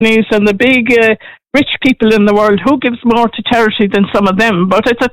companies and the big rich people in the world, who gives more to charity than some of them? But it's a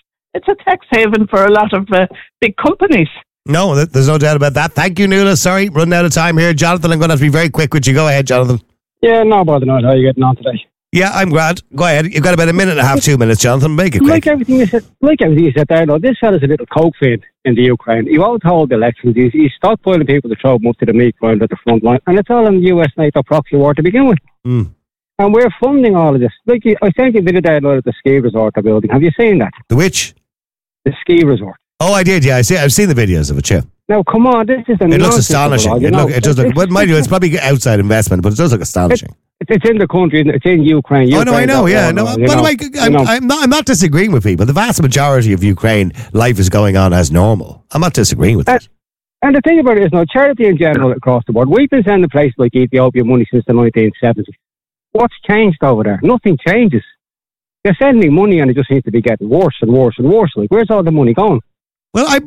tax haven for a lot of big companies. No, there's no doubt about that. Thank you, Nuala. Sorry, running out of time here. Jonathan, I'm going to have to be very quick with you. Go ahead, Jonathan. Yeah, no bother not. How are you getting on today? Yeah, I'm glad. Go ahead. You've got about a minute and a half, 2 minutes, Jonathan. Make it quick. Like everything you said there, though, this fella's a little coke fiend in the Ukraine. He won't hold the elections. He's stockpiling people to throw them up to the meat grinder at the front line. And it's all in the US-NATO proxy war to begin with. Mm. And we're funding all of this. Like, I sent you a video there at the ski resort they're building. Have you seen that? The which? The ski resort. Oh, I did, yeah. I've seen the videos of it, yeah. Now, come on, this is It looks astonishing. It does look, well, mind you, it's probably outside investment, but it does look astonishing. It's in the country. It's in Ukraine. Oh no, I know. Yeah, no. By the way, I'm not disagreeing with people. The vast majority of Ukraine, life is going on as normal. I'm not disagreeing with that. And the thing about it is, now, charity in general across the board. We've been sending places like Ethiopia money since the 1970s. What's changed over there? Nothing changes. They're sending money, and it just seems to be getting worse and worse and worse. Like, where's all the money going? Well, I've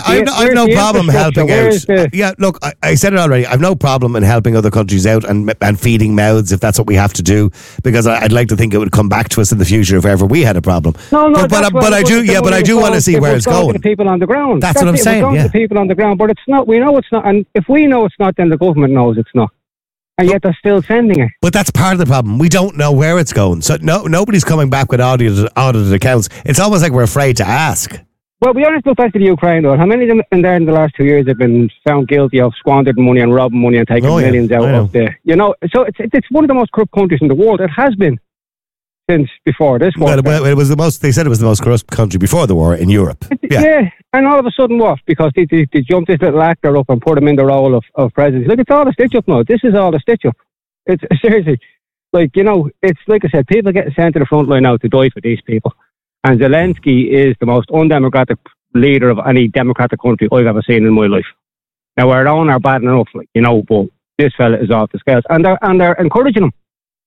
no problem helping out. Yeah, look, I said it already. I've no problem in helping other countries out and feeding mouths if that's what we have to do, because I'd like to think it would come back to us in the future if ever we had a problem. No, but I do want to see where it's going. To the people on the ground. That's what I'm saying. Yeah, the people on the ground, but it's not. We know it's not, and if we know it's not, then the government knows it's not, and yet they're still sending it. But that's part of the problem. We don't know where it's going, so nobody's coming back with audited accounts. It's almost like we're afraid to ask. Well, we honest, look back to the Ukraine, though. How many of them in there in the last 2 years have been found guilty of squandering money and robbing money and taking millions out of there? You know, so it's one of the most corrupt countries in the world. It has been since before this war. Well, it was the most. They said it was the most corrupt country before the war in Europe. Yeah, and all of a sudden, what? Because they jumped this little actor up and put him in the role of president. Look, it's all a stitch up now. This is all a stitch up. It's seriously, like, you know, it's like I said, people are getting sent to the front line now to die for these people. And Zelensky is the most undemocratic leader of any democratic country I've ever seen in my life. Now, our own are bad enough, like, you know, but this fella is off the scales. And they're encouraging him.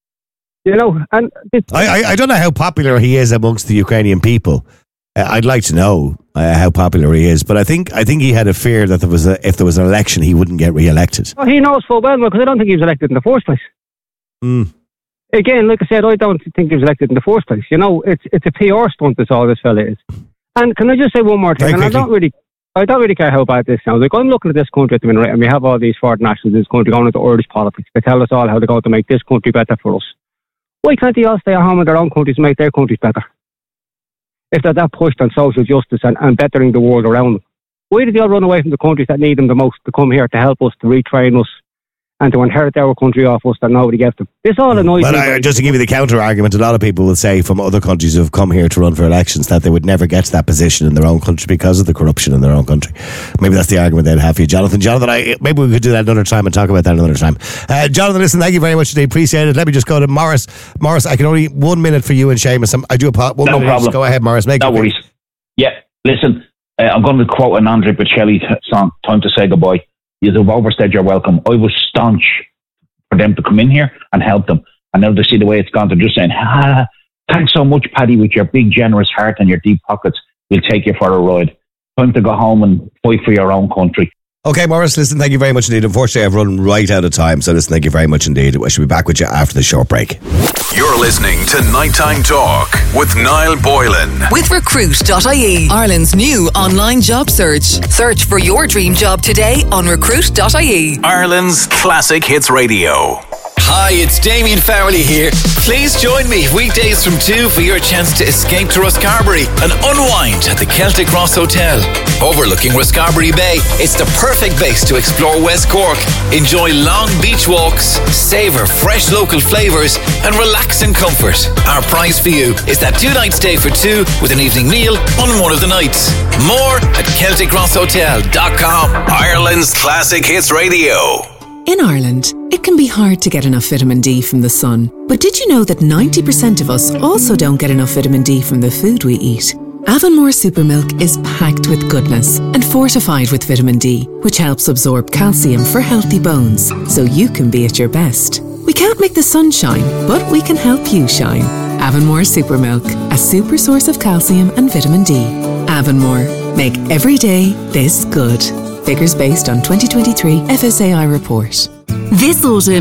You know, and I don't know how popular he is amongst the Ukrainian people. I'd like to know how popular he is, but I think he had a fear that if there was an election, he wouldn't get re-elected. Well, he knows full well, because I don't think he was elected in the first place. Again, like I said, I don't think he was elected in the first place. You know, it's a PR stunt. That's all this fella is. And can I just say one more thing? And I don't really care how bad this sounds. Like, I'm looking at this country at the minute, right, and we have all these foreign nationals in this country going into Irish politics. They tell us all how they're going to make this country better for us. Why can't they all stay at home in their own countries and make their countries better? If they're that pushed on social justice and bettering the world around them, why do they all run away from the countries that need them the most to come here to help us, to retrain us, and to inherit our country off us that nobody gets them? This all annoys me. But just to give you the counter argument, a lot of people will say from other countries who have come here to run for elections that they would never get to that position in their own country because of the corruption in their own country. Maybe that's the argument they'd have for you, Jonathan. Maybe we could do that another time and talk about that another time. Jonathan, listen, thank you very much today. Appreciate it. Let me just go to Morris. Morris, I can only 1 minute for you and Seamus. I do apologize. No problem. Go ahead, Morris. No worries. Yeah, listen, I'm going to quote an Andre Bocelli song, Time to Say Goodbye. You have overstayed your welcome. I was staunch for them to come in here and help them. And now they see the way it's gone, they're just saying, thanks so much, Paddy, with your big generous heart and your deep pockets. We'll take you for a ride. Time to go home and fight for your own country. Okay, Morris, listen, thank you very much indeed. Unfortunately, I've run right out of time, so listen, thank you very much indeed. I should be back with you after the short break. You're listening to Nighttime Talk with Niall Boylan. With Recruit.ie, Ireland's new online job search. Search for your dream job today on Recruit.ie. Ireland's classic hits radio. Hi, it's Damien Farrelly here. Please join me weekdays from 2 for your chance to escape to Roscarbury and unwind at the Celtic Cross Hotel. Overlooking Roscarbury Bay, it's the perfect base to explore West Cork. Enjoy long beach walks, savour fresh local flavours and relax in comfort. Our prize for you is that 2-night stay for 2 with an evening meal on one of the nights. More at CelticCrossHotel.com. Ireland's classic hits radio. In Ireland, it can be hard to get enough vitamin D from the sun. But did you know that 90% of us also don't get enough vitamin D from the food we eat? Avonmore Supermilk is packed with goodness and fortified with vitamin D, which helps absorb calcium for healthy bones, so you can be at your best. We can't make the sun shine, but we can help you shine. Avonmore Supermilk, a super source of calcium and vitamin D. Avonmore, make every day this good. Figures based on 2023 FSAI report. This autumn,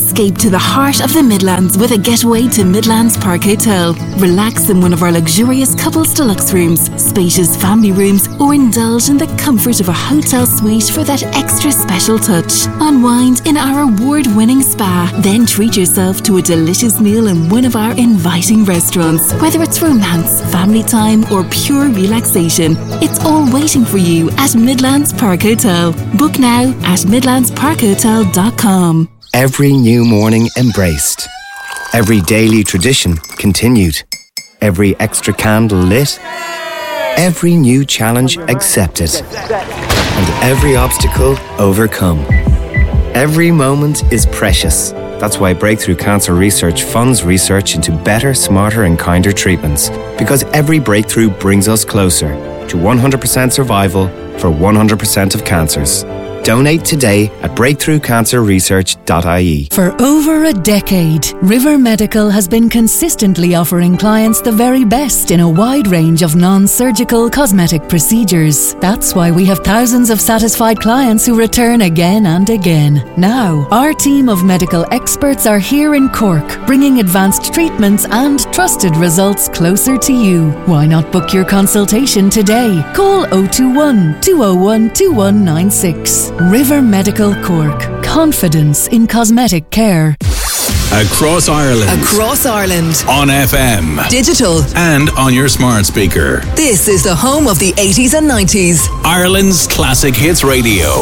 Escape to the heart of the Midlands with a getaway to Midlands Park Hotel. Relax in one of our luxurious couples deluxe rooms, spacious family rooms, or indulge in the comfort of a hotel suite for that extra special touch. Unwind in our award-winning spa. Then treat yourself to a delicious meal in one of our inviting restaurants. Whether it's romance, family time, or pure relaxation, it's all waiting for you at Midlands Park Hotel. Book now at midlandsparkhotel.com. Every new morning embraced. Every daily tradition continued. Every extra candle lit. Every new challenge accepted. And every obstacle overcome. Every moment is precious. That's why Breakthrough Cancer Research funds research into better, smarter and kinder treatments. Because every breakthrough brings us closer to 100% survival for 100% of cancers. Donate today at breakthroughcancerresearch.ie. For over a decade, River Medical has been consistently offering clients the very best in a wide range of non-surgical cosmetic procedures. That's why we have thousands of satisfied clients who return again and again. Now, our team of medical experts are here in Cork, bringing advanced treatments and trusted results closer to you. Why not book your consultation today? Call 021 201 2196. River Medical Cork. Confidence in cosmetic care. Across Ireland. Across Ireland. On FM. Digital. And on your smart speaker. This is the home of the 80s and 90s. Ireland's Classic Hits Radio.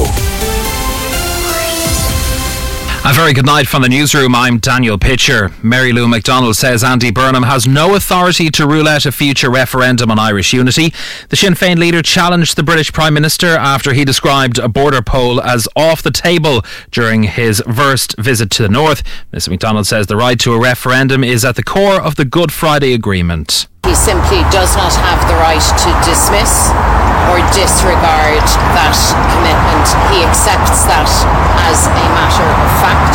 A very good night from the newsroom. I'm Daniel Pitcher. Mary Lou McDonald says Andy Burnham has no authority to rule out a future referendum on Irish unity. The Sinn Féin leader challenged the British Prime Minister after he described a border poll as off the table during his first visit to the north. Ms McDonald says the right to a referendum is at the core of the Good Friday Agreement. He simply does not have the right to dismiss or disregard that commitment. He accepts that as a matter of fact.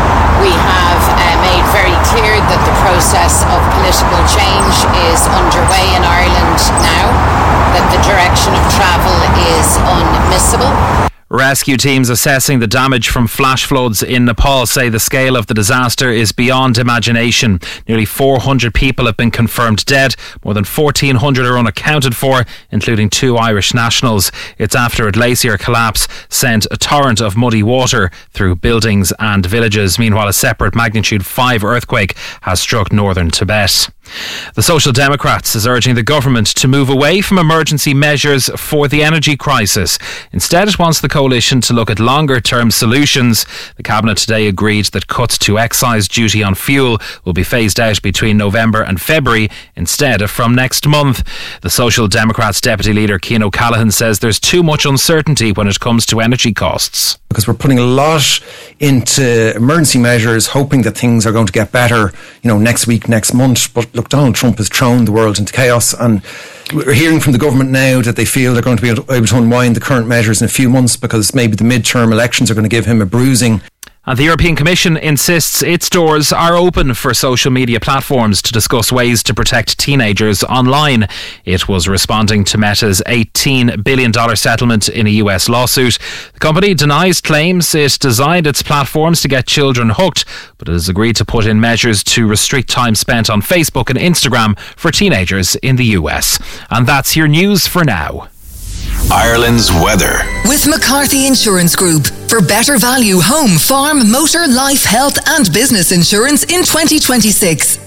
We have made very clear that the process of political change is underway in Ireland now, that the direction of travel is unmissable. Rescue teams assessing the damage from flash floods in Nepal say the scale of the disaster is beyond imagination. Nearly 400 people have been confirmed dead. More than 1,400 are unaccounted for, including 2 Irish nationals. It's after a glacier collapse sent a torrent of muddy water through buildings and villages. Meanwhile, a separate magnitude 5 earthquake has struck northern Tibet. The Social Democrats is urging the government to move away from emergency measures for the energy crisis. Instead, it wants the coalition to look at longer-term solutions. The Cabinet today agreed that cuts to excise duty on fuel will be phased out between November and February instead of from next month. The Social Democrats Deputy Leader Cian O'Callaghan says there's too much uncertainty when it comes to energy costs. Because we're putting a lot into emergency measures, hoping that things are going to get better, next week, next month. But look, Donald Trump has thrown the world into chaos, and we're hearing from the government now that they feel they're going to be able to unwind the current measures in a few months because maybe the midterm elections are going to give him a bruising. And the European Commission insists its doors are open for social media platforms to discuss ways to protect teenagers online. It was responding to Meta's $18 billion settlement in a US lawsuit. The company denies claims it designed its platforms to get children hooked, but it has agreed to put in measures to restrict time spent on Facebook and Instagram for teenagers in the US. And that's your news for now. Ireland's weather. With McCarthy Insurance Group. For better value home, farm, motor, life, health and business insurance in 2026.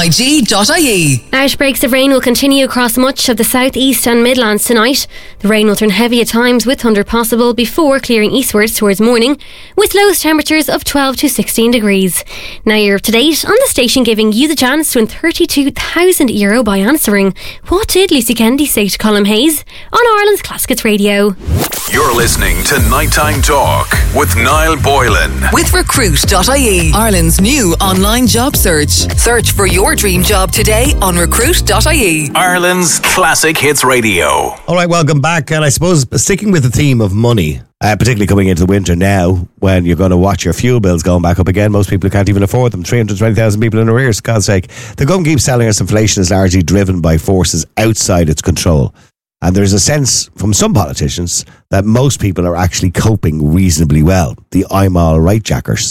MIG.ie. Outbreaks of rain will continue across much of the southeast and Midlands tonight. The rain will turn heavy at times with thunder possible before clearing eastwards towards morning, with lowest temperatures of 12 to 16 degrees. Now you're up to date on the station giving you the chance to win €32,000 by answering what did Lucy Kennedy say to Colm Hayes on Ireland's Classic Hits Radio. You're listening to Nighttime Talk with Niall Boylan. With Recruit.ie, Ireland's new online job search. Search for your dream job today on Recruit.ie. Ireland's Classic Hits Radio. All right, welcome back. And I suppose sticking with the theme of money, particularly coming into the winter now, when you're going to watch your fuel bills going back up again. Most people can't even afford them. 320,000 people in arrears, for God's sake. The government keeps telling us inflation is largely driven by forces outside its control. And there's a sense from some politicians that most people are actually coping reasonably well. The I'm all right jackers.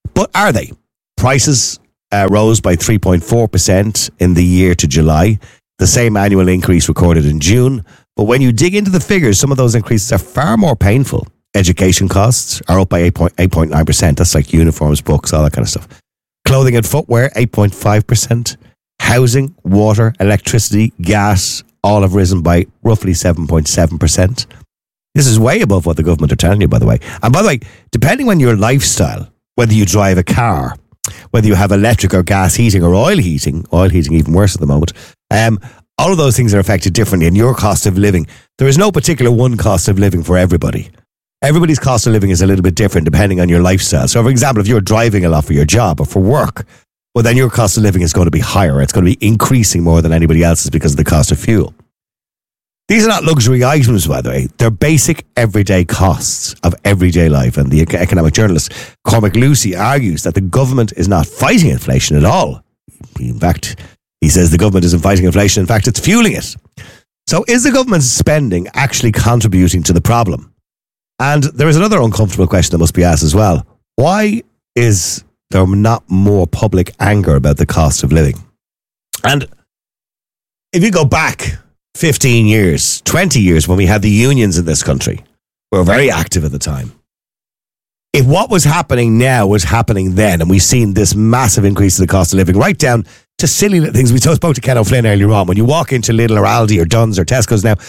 But are they? Prices rose by 3.4% in the year to July, the same annual increase recorded in June. But when you dig into the figures, some of those increases are far more painful. Education costs are up by 8.9%. That's like uniforms, books, all that kind of stuff. Clothing and footwear, 8.5%. Housing, water, electricity, gas, all have risen by roughly 7.7%. This is way above what the government are telling you, by the way. And by the way, depending on your lifestyle, whether you drive a car, whether you have electric or gas heating or oil heating even worse at the moment, all of those things are affected differently in your cost of living. There is no particular one cost of living for everybody. Everybody's cost of living is a little bit different depending on your lifestyle. So, for example, if you're driving a lot for your job or for work, well, then your cost of living is going to be higher. It's going to be increasing more than anybody else's because of the cost of fuel. These are not luxury items, by the way. They're basic everyday costs of everyday life. And the economic journalist Cormac Lucy argues that the government is not fighting inflation at all. In fact, he says the government isn't fighting inflation. In fact, it's fueling it. So is the government's spending actually contributing to the problem? And there is another uncomfortable question that must be asked as well. Why is there not more public anger about the cost of living? And if you go back 15 years, 20 years, when we had the unions in this country, we were very active at the time. If what was happening now was happening then, and we've seen this massive increase in the cost of living, right down to silly little things. We spoke to Ken O'Flynn earlier on. When you walk into Lidl or Aldi or Dunn's or Tesco's now,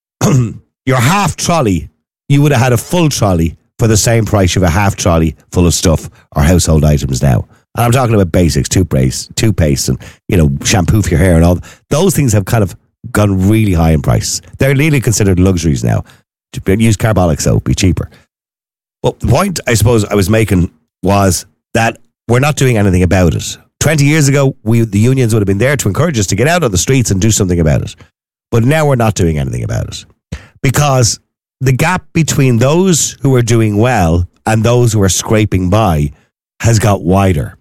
your half trolley, you would have had a full trolley for the same price of a half trolley full of stuff or household items now. And I'm talking about basics, toothpaste and, shampoo for your hair and all. Those things have kind of gone really high in price. They're really considered luxuries now. To use carbolic soap, be cheaper. Well, the point I suppose I was making was that we're not doing anything about it. 20 years ago, the unions would have been there to encourage us to get out on the streets and do something about it. But now we're not doing anything about it. Because the gap between those who are doing well and those who are scraping by has got wider.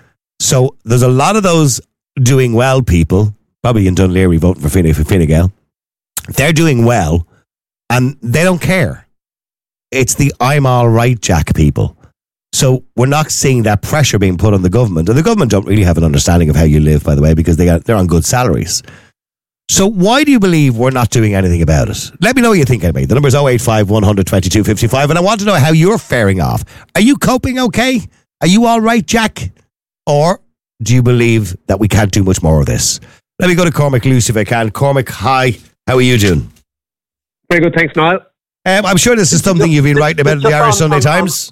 So there's a lot of those doing well people, probably in Dún Laoghaire voting for Fine Gael. They're doing well and they don't care. It's the I'm all right, Jack people. So we're not seeing that pressure being put on the government. And the government don't really have an understanding of how you live, by the way, because they're on good salaries. So why do you believe we're not doing anything about it? Let me know what you think, anyway. The number is 085 100 22 55, and I want to know how you're faring off. Are you coping okay? Are you all right, Jack? Or do you believe that we can't do much more of this? Let me go to Cormac Lucy if I can. Cormac, hi. How are you doing? Very good, thanks, Niall. I'm sure this is something you've been writing about in the Irish Sunday Times.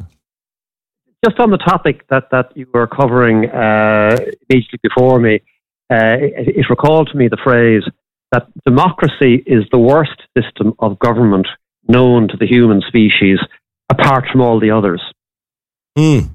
Just on the topic that you were covering immediately before me, it recalled to me the phrase that democracy is the worst system of government known to the human species, apart from all the others. Yeah,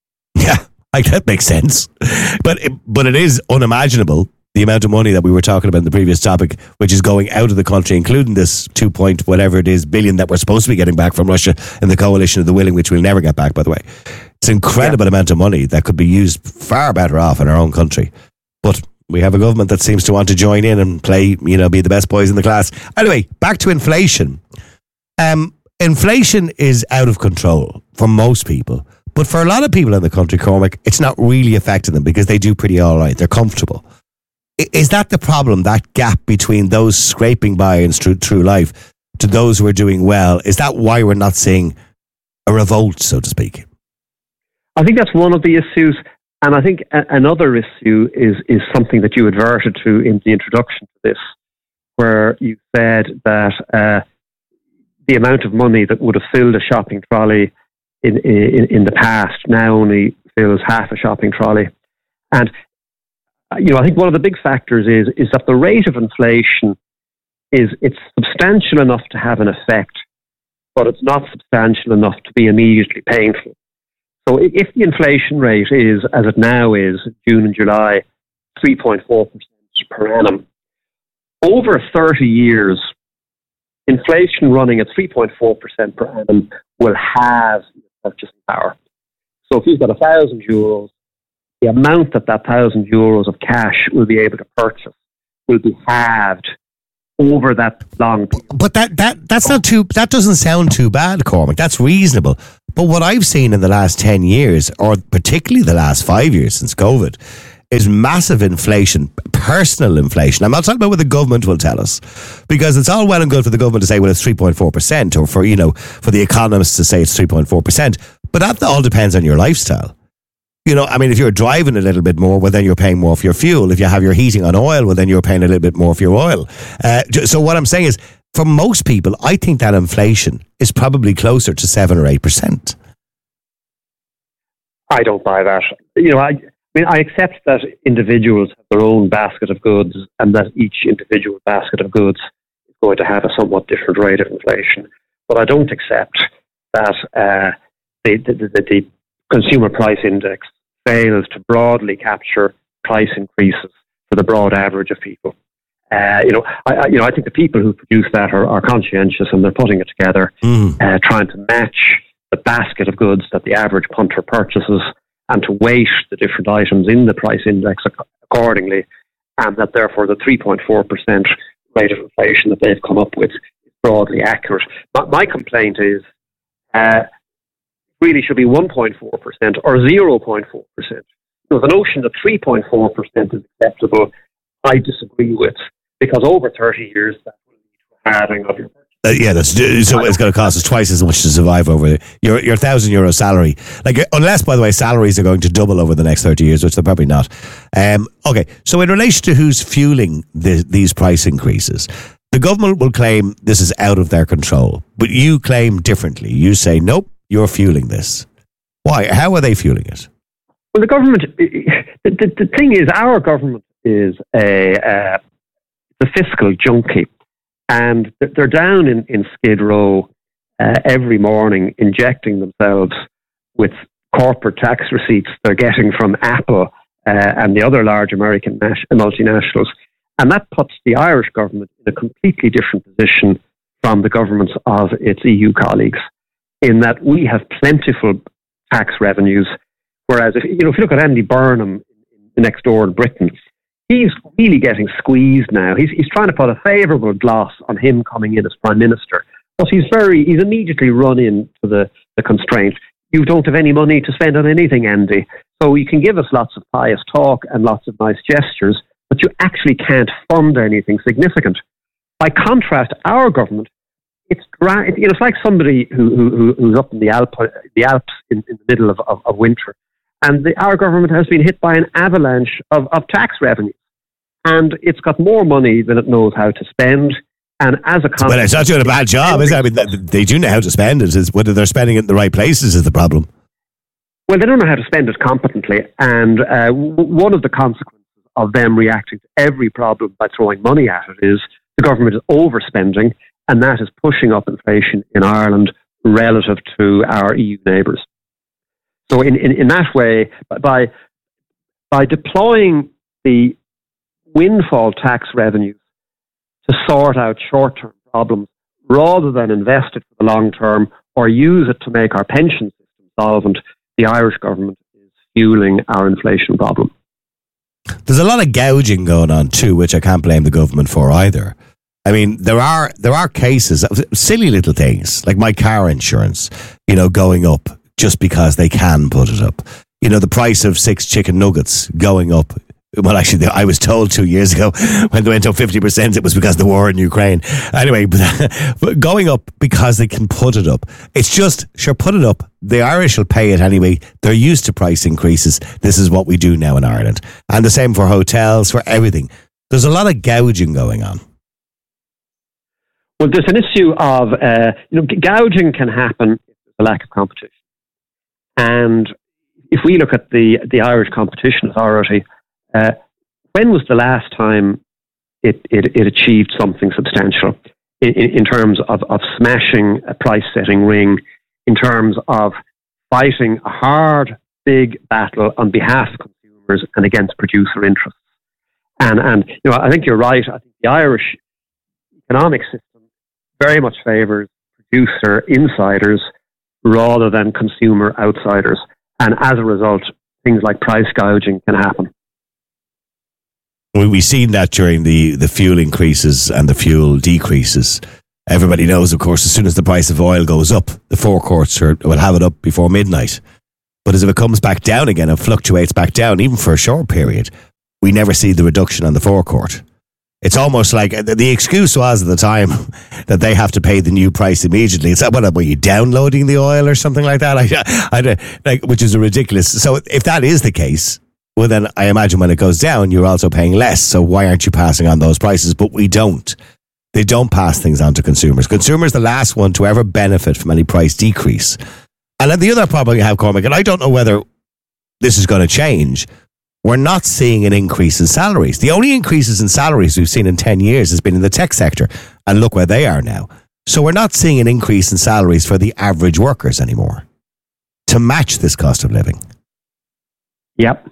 that makes sense. But it is unimaginable, the amount of money that we were talking about in the previous topic, which is going out of the country, including this 2 point whatever it is billion that we're supposed to be getting back from Russia in the coalition of the willing, which we'll never get back, by the way. It's an incredible amount of money that could be used far better off in our own country. But we have a government that seems to want to join in and play, be the best boys in the class. Anyway, back to inflation. Inflation is out of control for most people. But for a lot of people in the country, Cormac, it's not really affecting them because they do pretty all right. They're comfortable. Is that the problem, that gap between those scraping by in true life to those who are doing well? Is that why we're not seeing a revolt, so to speak? I think that's one of the issues. And I think another issue is something that you adverted to in the introduction to this, where you said that the amount of money that would have filled a shopping trolley in the past now only fills half a shopping trolley. And I think one of the big factors is that the rate of inflation it's substantial enough to have an effect, but it's not substantial enough to be immediately painful. So if the inflation rate is, as it now is, June and July, 3.4% per annum, over 30 years, inflation running at 3.4% per annum will have purchasing power. So if you've got €1,000, the amount that €1,000 of cash will be able to purchase will be halved over that long period. But that's not too. That doesn't sound too bad, Cormac. That's reasonable. But what I've seen in the last 10 years, or particularly the last 5 years since COVID, is massive inflation, personal inflation. I'm not talking about what the government will tell us, because it's all well and good for the government to say, well, it's 3.4%, or for the economists to say it's 3.4%. But that all depends on your lifestyle. If you're driving a little bit more, well, then you're paying more for your fuel. If you have your heating on oil, well, then you're paying a little bit more for your oil. So what I'm saying is, for most people, I think that inflation is probably closer to 7 or 8%. I don't buy that. I accept that individuals have their own basket of goods, and that each individual basket of goods is going to have a somewhat different rate of inflation. But I don't accept that the consumer price index fails to broadly capture price increases for the broad average of people. I think the people who produce that are conscientious, and they're putting it together, trying to match the basket of goods that the average punter purchases, and to weight the different items in the price index accordingly, and that therefore the 3.4% rate of inflation that they've come up with is broadly accurate. My complaint is really should be 1.4% or 0.4%. The notion that 3.4% is acceptable, I disagree with, because over 30 years that will lead to a halving of your purchase. So it's going to cost us twice as much to survive over your €1,000 salary. Unless, by the way, salaries are going to double over the next 30 years, which they're probably not. Okay, so in relation to who's fueling these price increases, the government will claim this is out of their control, but you claim differently. You say, nope, you're fueling this. Why? How are they fueling it? Well, the government, the thing is, our government is a fiscal junkie. And they're down in Skid Row every morning, injecting themselves with corporate tax receipts they're getting from Apple and the other large American multinationals. And that puts the Irish government in a completely different position from the governments of its EU colleagues, in that we have plentiful tax revenues, whereas if you look at Andy Burnham next door in Britain, he's really getting squeezed now. He's trying to put a favourable gloss on him coming in as Prime Minister. But he's immediately run into the constraint. You don't have any money to spend on anything, Andy. So you can give us lots of pious talk and lots of nice gestures, but you actually can't fund anything significant. By contrast, our government, it's like somebody who's up in the Alps in the middle of winter. And our government has been hit by an avalanche of tax revenue. And it's got more money than it knows how to spend. And as a consequence... Well, it's not doing a bad job, is it? I mean, they do know how to spend it. It's whether they're spending it in the right places is the problem. Well, they don't know how to spend it competently. And one of the consequences of them reacting to every problem by throwing money at it is the government is overspending, and that is pushing up inflation in Ireland relative to our EU neighbours. So in that way, by deploying the windfall tax revenues to sort out short-term problems rather than invest it for the long term or use it to make our pension system solvent, the Irish government is fueling our inflation problem. There's a lot of gouging going on too, which I can't blame the government for either. I mean, there are cases of silly little things like my car insurance, going up just because they can put it up. The price of 6 chicken nuggets going up. Well, actually, I was told 2 years ago when they went up 50%, it was because of the war in Ukraine. Anyway, but going up because they can put it up. It's just, sure, put it up. The Irish will pay it anyway. They're used to price increases. This is what we do now in Ireland. And the same for hotels, for everything. There's a lot of gouging going on. Well, there's an issue of, gouging can happen if there's a lack of competition. And if we look at the Irish Competition Authority, when was the last time it achieved something substantial in terms of smashing a price-setting ring, in terms of fighting a hard, big battle on behalf of consumers and against producer interests? And I think you're right. I think the Irish economic system very much favours producer insiders rather than consumer outsiders. And as a result, things like price gouging can happen. We've seen that during the fuel increases and the fuel decreases. Everybody knows, of course, as soon as the price of oil goes up, the forecourts will have it up before midnight. But as if it comes back down again and fluctuates back down, even for a short period, we never see the reduction on the forecourt. It's almost like the excuse was at the time that they have to pay the new price immediately. It's like, what, were you downloading the oil or something like that? Which is ridiculous. So if that is the case, well, then I imagine when it goes down, you're also paying less. So why aren't you passing on those prices? But we don't. They don't pass things on to consumers. Consumers the last one to ever benefit from any price decrease. And then the other problem you have, Cormac, and I don't know whether this is going to change, we're not seeing an increase in salaries. The only increases in salaries we've seen in 10 years has been in the tech sector. And look where they are now. So we're not seeing an increase in salaries for the average workers anymore to match this cost of living. Yep.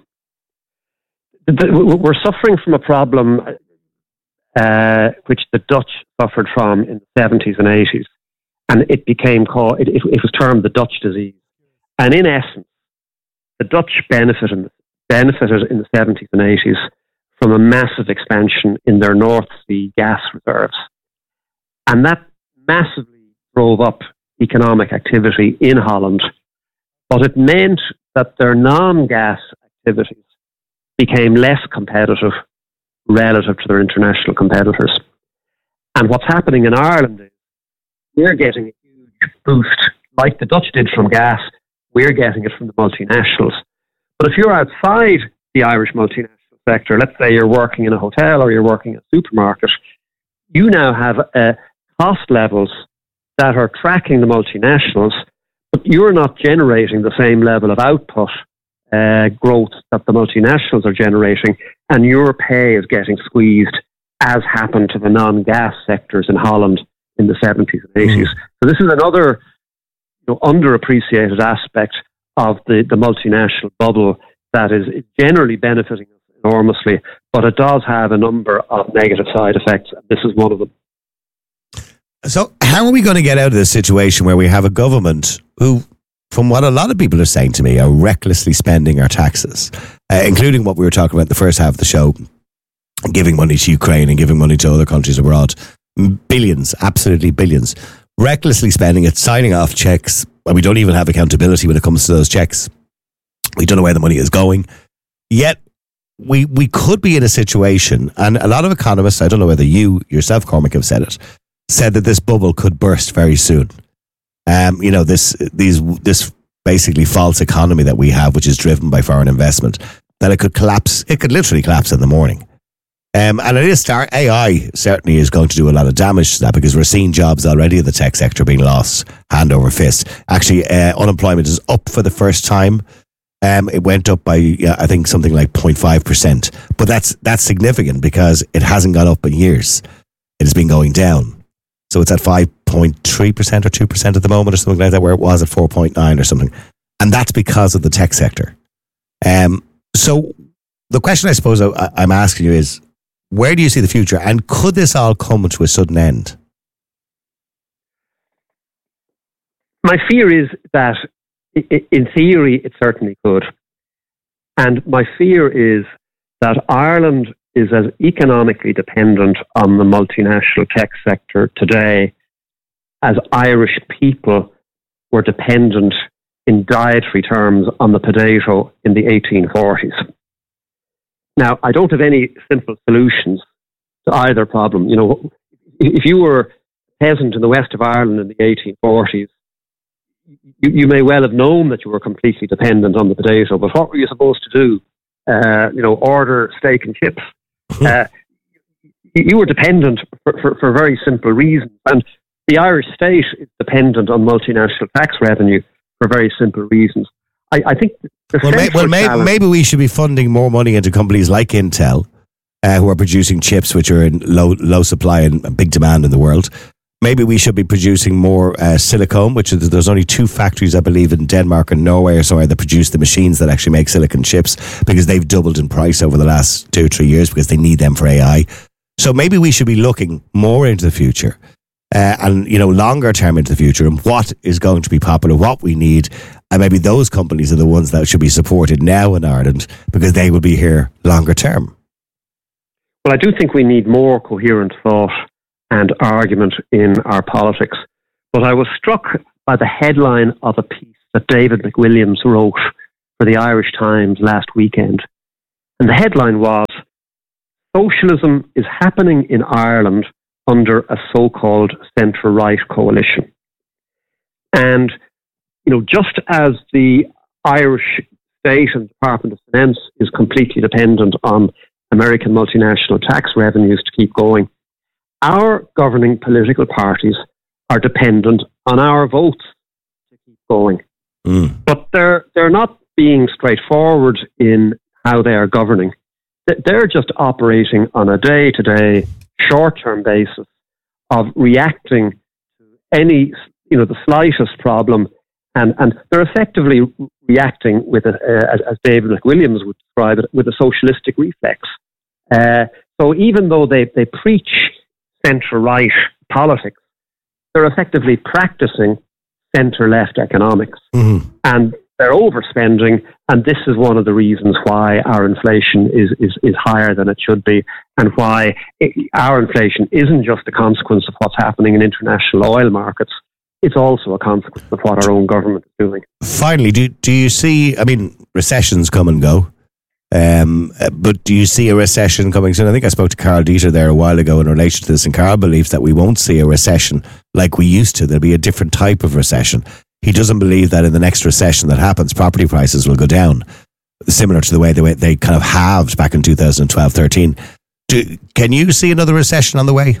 We're suffering from a problem which the Dutch suffered from in the 70s and 80s. And it became called, it was termed the Dutch disease. And in essence, the Dutch benefited in the 70s and 80s from a massive expansion in their North Sea gas reserves. And that massively drove up economic activity in Holland, but it meant that their non-gas activities became less competitive relative to their international competitors. And what's happening in Ireland is we're getting a huge boost, like the Dutch did from gas, we're getting it from the multinationals. But if you're outside the Irish multinational sector, let's say you're working in a hotel or you're working in a supermarket, you now have cost levels that are tracking the multinationals, but you're not generating the same level of output growth that the multinationals are generating, and your pay is getting squeezed, as happened to the non-gas sectors in Holland in the 70s and 80s. So this is another underappreciated aspect of the multinational bubble that is generally benefiting us enormously, but it does have a number of negative side effects, and this is one of them. So how are we going to get out of this situation where we have a government who, from what a lot of people are saying to me, are recklessly spending our taxes, including what we were talking about in the first half of the show, giving money to Ukraine and giving money to other countries abroad. Billions, absolutely billions. Recklessly spending it, signing off checks, and we don't even have accountability when it comes to those checks. We don't know where the money is going. Yet, we could be in a situation, and a lot of economists, I don't know whether you yourself, Cormac, have said it, said that this bubble could burst very soon. This basically false economy that we have, which is driven by foreign investment, that it could collapse. It could literally collapse in the morning. And it is AI certainly is going to do a lot of damage to that, because we're seeing jobs already in the tech sector being lost hand over fist. Actually, unemployment is up for the first time. It went up by, I think, something like 0.5%. But that's significant because it hasn't gone up in years. It has been going down. So it's at 5.3% or 2% at the moment or something like that, where it was at 4.9 or something. And that's because of the tech sector. So the question I suppose I'm asking you is, where do you see the future? And could this all come to a sudden end? My fear is that, in theory, it certainly could. And my fear is that Ireland is as economically dependent on the multinational tech sector today as Irish people were dependent in dietary terms on the potato in the 1840s. Now, I don't have any simple solutions to either problem. You know, if you were a peasant in the west of Ireland in the 1840s, you may well have known that you were completely dependent on the potato, but what were you supposed to do? Order steak and chips. You were dependent for very simple reasons. And the Irish state is dependent on multinational tax revenue for very simple reasons. I think maybe we should be funding more money into companies like Intel, who are producing chips which are in low supply and big demand in the world. Maybe we should be producing more silicone, which is, there's only 2 factories, I believe, in Denmark and Norway or somewhere that produce the machines that actually make silicon chips, because they've doubled in price over the last 2 or 3 years because they need them for AI. So maybe we should be looking more into the future. And longer term into the future, and what is going to be popular, what we need, and maybe those companies are the ones that should be supported now in Ireland, because they will be here longer term. Well, I do think we need more coherent thought and argument in our politics. But I was struck by the headline of a piece that David McWilliams wrote for the Irish Times last weekend. And the headline was, "Socialism is happening in Ireland under a so-called centre-right coalition." And, just as the Irish state and Department of Finance is completely dependent on American multinational tax revenues to keep going, our governing political parties are dependent on our votes to keep going. But they're not being straightforward in how they are governing. They're just operating on a day-to-day, short-term basis of reacting to any, the slightest problem, and they're effectively reacting with, as David McWilliams would describe it, with a socialistic reflex. So even though they preach centre-right politics, they're effectively practicing centre-left economics. And they're overspending, and this is one of the reasons why our inflation is higher than it should be, and why our inflation isn't just a consequence of what's happening in international oil markets. It's also a consequence of what our own government is doing. Finally, do you see, recessions come and go, but do you see a recession coming soon? I think I spoke to Carl Dieter there a while ago in relation to this, and Carl believes that we won't see a recession like we used to. There'll be a different type of recession. He doesn't believe that in the next recession that happens, property prices will go down, similar to the way they kind of halved back in 2012-13. Can you see another recession on the way?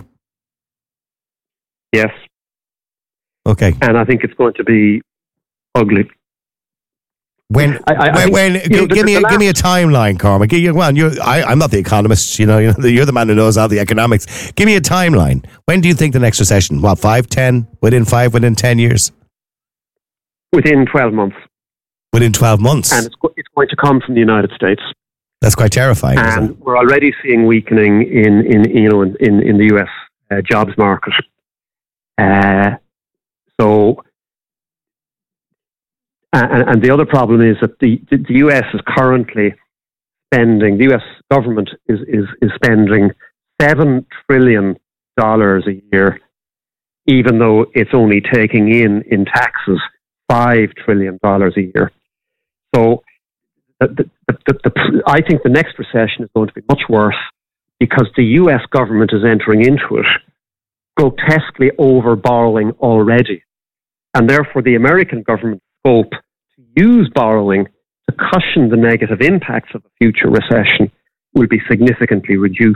Yes. Okay. And I think it's going to be ugly. Give me a timeline, Cormac. I'm not the economist. You're the man who knows all the economics. Give me a timeline. When do you think the next recession? 5, 10? Within 10 years? Within 12 months. Within 12 months? And it's going to come from the United States. That's quite terrifying. And we're already seeing weakening in the US jobs market. And the other problem is that the US is currently spending, the US government is spending $7 trillion a year, even though it's only taking in taxes $5 trillion a year. So I think the next recession is going to be much worse because the US government is entering into it grotesquely over borrowing already. And therefore the American government's scope to use borrowing to cushion the negative impacts of a future recession will be significantly reduced.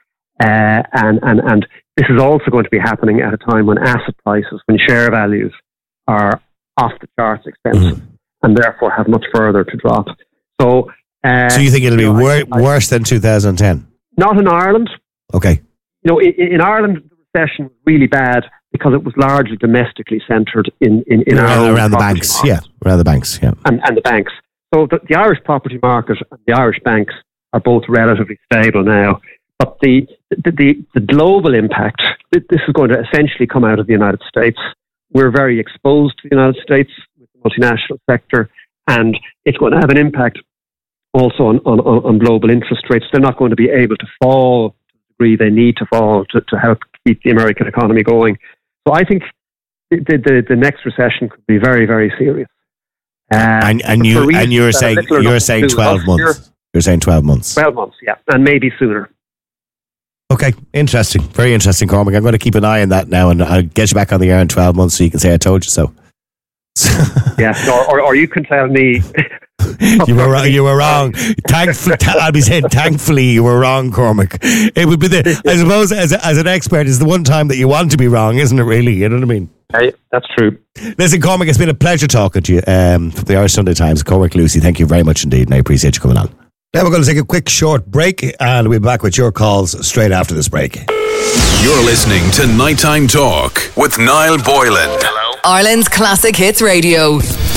And this is also going to be happening at a time when asset prices, when share values are off the charts expensive and therefore have much further to drop. So you think it'll be worse than 2010? Not in Ireland. Okay. In Ireland, the recession was really bad because it was largely domestically centred in around the banks. Market. Yeah, around the banks. Yeah, and the banks. So the Irish property market and the Irish banks are both relatively stable now. But the global impact, this is going to essentially come out of the United States. We're very exposed to the United States with the multinational sector, and it's going to have an impact also on global interest rates. They're not going to be able to fall to the degree they need to fall to help keep the American economy going. So I think the next recession could be very, very serious. You're saying 12 months. You're saying 12 months. 12 months, yeah, and maybe sooner. Okay, interesting. Very interesting, Cormac. I'm going to keep an eye on that now, and I'll get you back on the air in 12 months so you can say I told you so. Yeah, or you can tell me. You were wrong. I'll be saying, thankfully, you were wrong, Cormac. It would be I suppose, as an expert, it's the one time that you want to be wrong, isn't it, really? You know what I mean? Hey, that's true. Listen, Cormac, it's been a pleasure talking to you from the Irish Sunday Times. Cormac Lucy, thank you very much indeed, and I appreciate you coming on. Now we're going to take a quick short break, and we'll be back with your calls straight after this break. You're listening to Nighttime Talk with Niall Boylan. Ireland's Classic Hits Radio.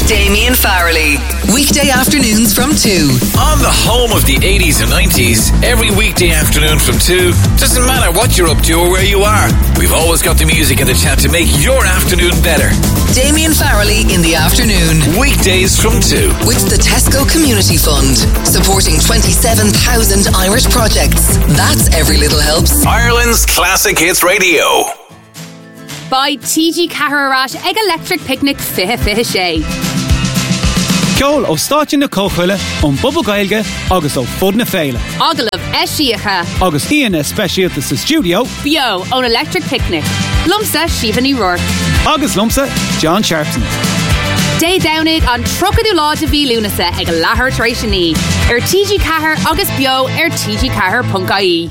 Damien Farrelly. Weekday afternoons from 2. On the home of the 80s and 90s, every weekday afternoon from 2. Doesn't matter what you're up to or where you are. We've always got the music and the chat to make your afternoon better. Damien Farrelly in the afternoon. Weekdays from 2. With the Tesco Community Fund. Supporting 27,000 Irish projects. That's Every Little Helps. Ireland's Classic Hits Radio. By TG Caharat Ag Electric Picnic Fihe Sé. Ceol ó stáitin na cóchuile ón Bubba Gaeilge agus ó Fud na Féile. Agalamh Eisíocha. Agus Ian Speisialta sa studio. Bio ón Electric Picnic. Lumsa Siobhan Rourke. Agus lumsa John Sharpson. Day Downig an Trocadú Láid a Bhí Lúnasa ag Lahar Traisiní. TG Cahar agus bio tgcahar.ie.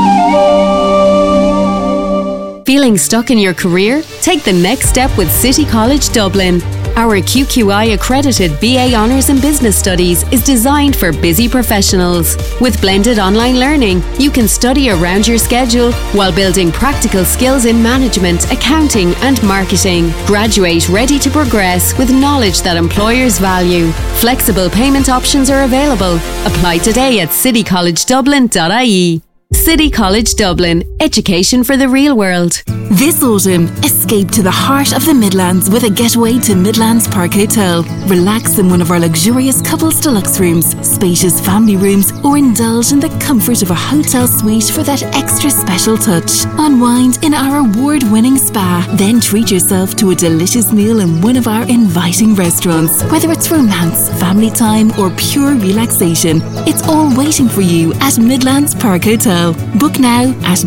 Feeling stuck in your career? Take the next step with City College Dublin. Our QQI accredited BA Honours in Business Studies is designed for busy professionals. With blended online learning, you can study around your schedule while building practical skills in management, accounting and marketing. Graduate ready to progress with knowledge that employers value. Flexible payment options are available. Apply today at citycollegedublin.ie. City College Dublin. Education for the real world. This autumn, escape to the heart of the Midlands with a getaway to Midlands Park Hotel. Relax in one of our luxurious couples deluxe rooms, spacious family rooms, or indulge in the comfort of a hotel suite for that extra special touch. Unwind in our award-winning spa. Then treat yourself to a delicious meal in one of our inviting restaurants. Whether it's romance, family time, or pure relaxation, it's all waiting for you at Midlands Park Hotel. Book now at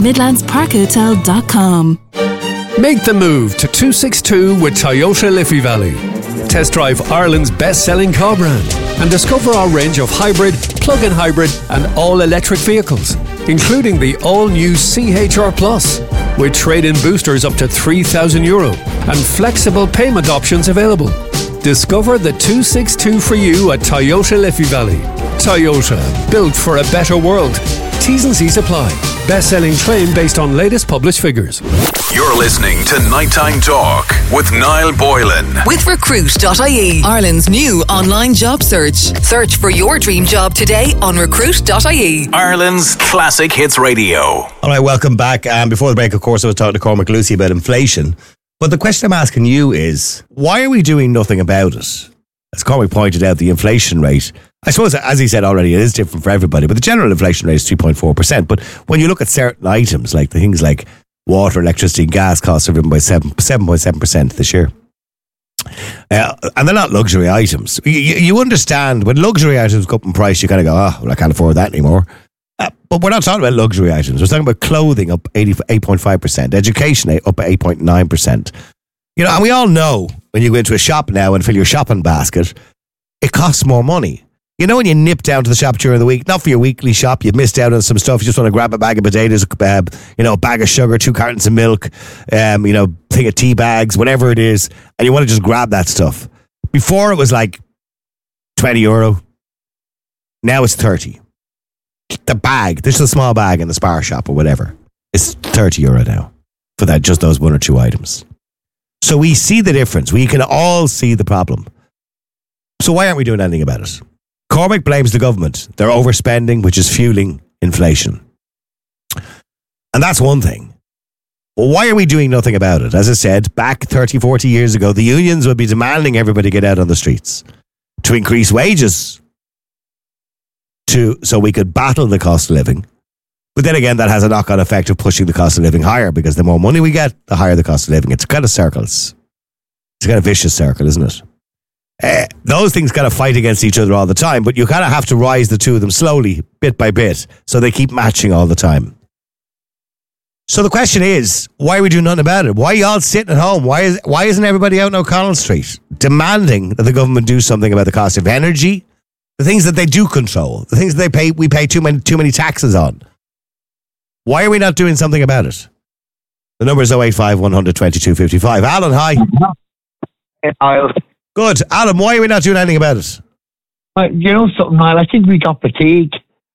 midlandsparkhotel.com. Make the move to 262 with Toyota Liffey Valley. Test drive Ireland's best-selling car brand and discover our range of hybrid, plug-in hybrid and all-electric vehicles, including the all-new CHR Plus, with trade-in boosters up to €3,000 and flexible payment options available. Discover the 262 for you at Toyota Liffey Valley. Toyota, built for a better world. T's and C's apply. Best-selling claim based on latest published figures. You're listening to Nighttime Talk with Niall Boylan. With Recruit.ie, Ireland's new online job search. Search for your dream job today on Recruit.ie. Ireland's Classic Hits Radio. All right, welcome back. Before the break, of course, I was talking to Cormac Lucy about inflation. But the question I'm asking you is, why are we doing nothing about it? As Cormac pointed out, the inflation rate, I suppose, as he said already, it is different for everybody, but the general inflation rate is 3.4%. But when you look at certain items, like the things like water, electricity, and gas costs are driven by 7.7% this year. And they're not luxury items. You understand, when luxury items go up in price, you kind of go, oh, well, I can't afford that anymore. But we're not talking about luxury items. We're talking about clothing up 8.5%, education up 8.9%. You know, and we all know when you go into a shop now and fill your shopping basket, it costs more money. You know, when you nip down to the shop during the week, not for your weekly shop, you've missed out on some stuff, you just want to grab a bag of potatoes, a bag of sugar, 2 cartons of milk, thing of tea bags, whatever it is, and you want to just grab that stuff. Before it was like €20. Now it's 30. The bag, this is a small bag in the Spar shop or whatever, it's €30 now for that, just those 1 or 2 items. So we see the difference. We can all see the problem. So why aren't we doing anything about it? Cormac blames the government. They're overspending, which is fueling inflation. And that's one thing. Well, why are we doing nothing about it? As I said, back 30, 40 years ago, the unions would be demanding everybody get out on the streets to increase wages so we could battle the cost of living. But then again, that has a knock-on effect of pushing the cost of living higher, because the more money we get, the higher the cost of living. It's kind of circles. It's a kind of vicious circle, isn't it? Those things kind of fight against each other all the time, but you kind of have to rise the two of them slowly, bit by bit, so they keep matching all the time. So the question is, why are we doing nothing about it? Why are you all sitting at home? Why isn't everybody out in O'Connell Street demanding that the government do something about the cost of energy, the things that they do control, the things that we pay too many taxes on? Why are we not doing something about it? The number is 085 100 22 55. Alan, hi. Niall. Good. Alan, why are we not doing anything about it? You know something, Niall? I think we got fatigued.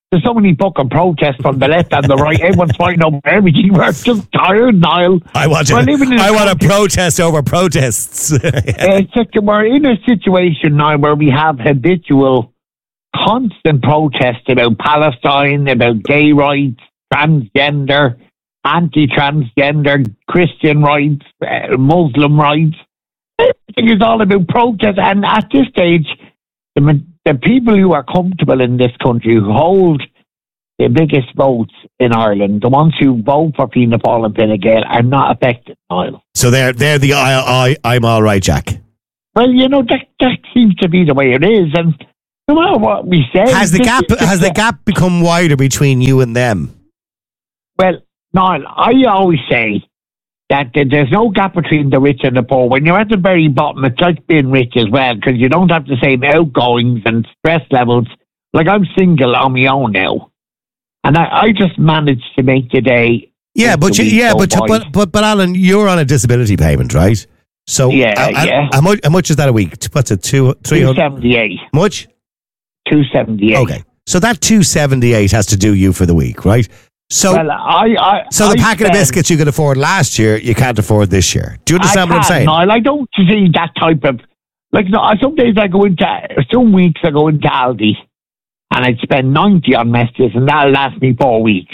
there's so many fucking protests from the left and the right. Everyone's fighting over everything. We're just tired, Niall. I want a protest over protests. It's like we're in a situation now where we have habitual, constant protests about Palestine, about gay rights, transgender, anti-transgender, Christian rights, Muslim rights. Everything is all about protest. And at this stage, the people who are comfortable in this country, who hold the biggest votes in Ireland, the ones who vote for Fianna Fáil and Fine Gael, are not affected, Niall. So they're the I'm all right, Jack. Well, that seems to be the way it is, and no matter what we say, has the gap become wider between you and them? Well, Niall, I always say that there's no gap between the rich and the poor. When you're at the very bottom, it's like being rich as well, because you don't have the same outgoings and stress levels. Like, I'm single on my own now, and I just managed to make the day. Yeah, but Alan, you're on a disability payment, right? So how much is that a week? What's it? 278. Much? 278. Okay, so that 278 has to do you for the week, right? So, the packet of biscuits you could afford last year, you can't afford this year. Do you understand what I'm saying? Niall, I don't see that type of some days some weeks I go into Aldi and I'd spend 90 on messages, and that'll last me 4 weeks.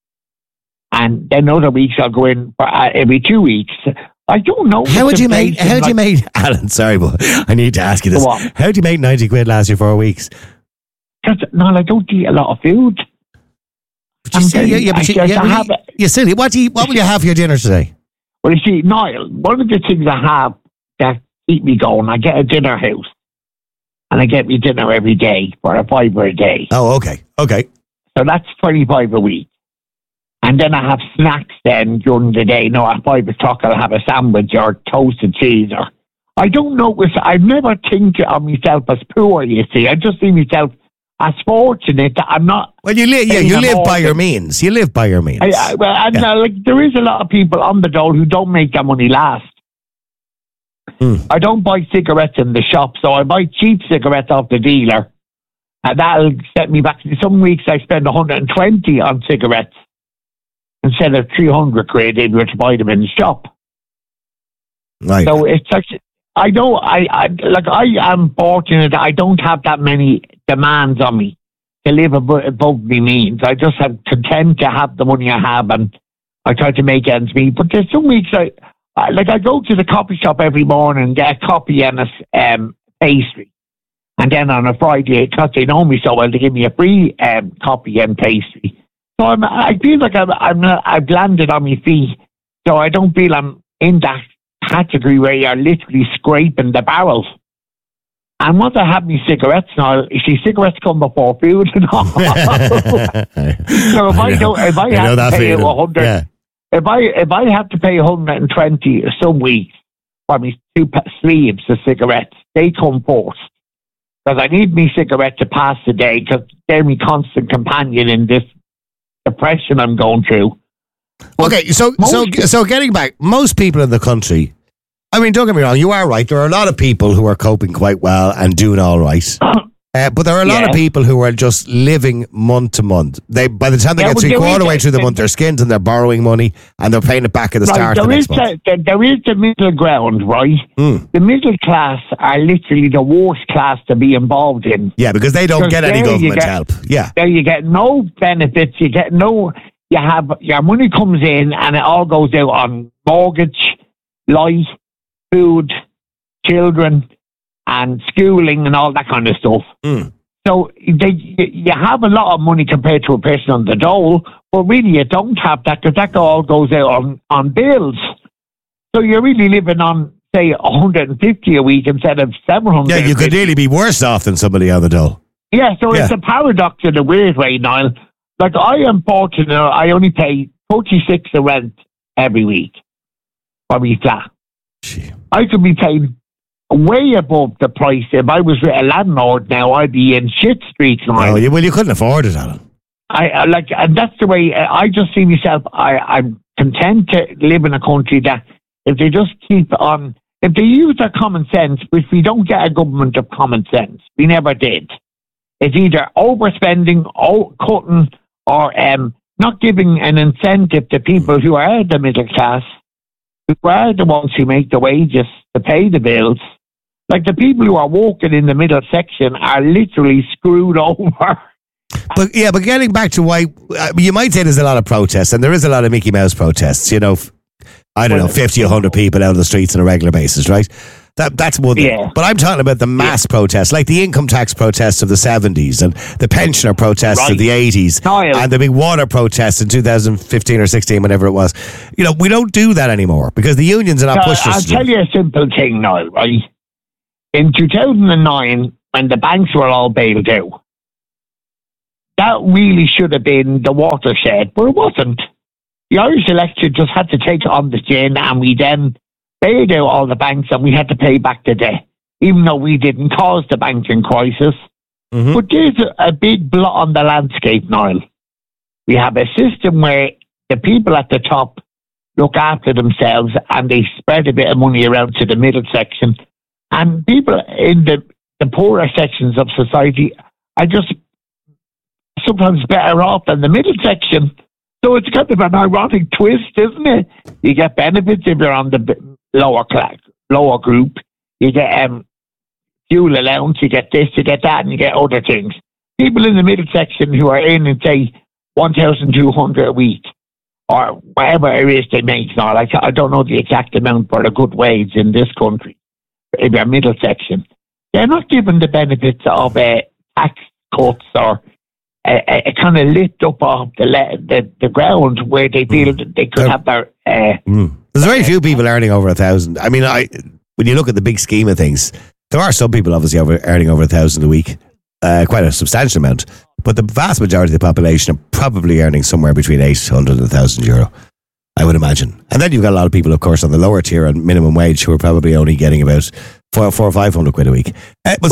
And then other weeks I'll go in for every 2 weeks. I don't know. How would you make, Alan, sorry, but I need to ask you this. How did you make 90 quid last year 4 weeks? Because, Niall, I don't eat a lot of food. What will you have for your dinner today? Well, you see, Niall, one of the things I have that keep me going, I get a dinner house, and I get me dinner every day for a $5 a day. Oh, okay. So that's 25 a week. And then I have snacks then during the day. No, at 5 o'clock I'll have a sandwich or toasted cheese. Or I don't know. I never think of myself as poor, you see. I just see myself as fortunate that I'm not. Well, you live by your means. You live by your means. There is a lot of people on the dole who don't make their money last. I don't buy cigarettes in the shop, so I buy cheap cigarettes off the dealer, and that'll set me back. Some weeks I spend 120 on cigarettes instead of 300 quid if you were to buy them in the shop. Right. So it's like I am fortunate that I don't have that many demands on me to live above my means. I just am content to have the money I have, and I try to make ends meet. But there's some weeks I go to the coffee shop every morning and get a coffee and a pastry, and then on a Friday, because they know me so well, they give me a free coffee and pastry. So I feel like I've landed on my feet, so I don't feel I'm in that category where you're literally scraping the barrel. And once I have me cigarettes now, you see, cigarettes come before food and all. So if I have to pay 100, if I have to pay 120 some weeks for me 2 sleeves of cigarettes, they come first. Because I need me cigarette to pass the day, because they're my constant companion in this depression I'm going through. Okay, so getting back, most people in the country, I mean, don't get me wrong, you are right. There are a lot of people who are coping quite well and doing all right. But there are a lot of people who are just living month to month. By the time they get 3/4 way through the month, they're skinned and they're borrowing money and they're paying it back at the start of the next month. There is the middle ground, right? The middle class are literally the worst class to be involved in. Yeah, because they don't get any government help. Yeah. There you get no benefits. You have your money comes in and it all goes out on mortgage, light, food, children, and schooling and all that kind of stuff. So you have a lot of money compared to a person on the dole, but really you don't have that, because that all goes out on bills. So you're really living on, say, 150 a week instead of 700. Yeah, you could really be worse off than somebody on the dole. Yeah, so it's a paradox in a weird way, Niall. Like, I am fortunate, I only pay 46 a rent every week for my flat. I could be paying way above the price. If I was with a landlord now, I'd be in shit streets now. Oh, well, you couldn't afford it, Alan. And that's the way I just see myself. I'm content to live in a country that if they just keep on, if they use their common sense, which we don't get a government of common sense, we never did. It's either overspending, cutting, or not giving an incentive to people who are the middle class, who are the ones who make the wages to pay the bills. Like the people who are walking in the middle section are literally screwed over. But getting back to why, you might say there's a lot of protests, and there is a lot of Mickey Mouse protests, 50, 100 people out on the streets on a regular basis, right? That's one thing. Yeah. But I'm talking about the mass protests, like the income tax protests of the 70s and the pensioner protests of the 80s and the big water protests in 2015 or 16, whenever it was. We don't do that anymore because the unions are not pushing us. I'll tell you a simple thing now, right? In 2009, when the banks were all bailed out, that really should have been the watershed, but it wasn't. The Irish electorate just had to take it on the chin, and we then bailed out all the banks and we had to pay back the debt, even though we didn't cause the banking crisis. Mm-hmm. But there's a big blot on the landscape, Niall. We have a system where the people at the top look after themselves and they spread a bit of money around to the middle section. And people in the poorer sections of society are just sometimes better off than the middle section. So it's kind of an ironic twist, isn't it? You get benefits if you're on the lower class, lower group. You get fuel allowance, you get this, you get that, and you get other things. People in the middle section who are earning, say, 1,200 a week, or whatever it is they make now. Like, I don't know the exact amount for a good wage in this country. If you're middle section, they're not given the benefits of tax cuts or a kind of lift up off the ground where they feel that they could have their. There's very few people earning over 1,000. I mean, when you look at the big scheme of things, there are some people obviously earning over 1,000 a week, quite a substantial amount. But the vast majority of the population are probably earning somewhere between 800 and 1,000 euro, I would imagine. And then you've got a lot of people, of course, on the lower tier on minimum wage who are probably only getting about 400 or 500 quid a week. Go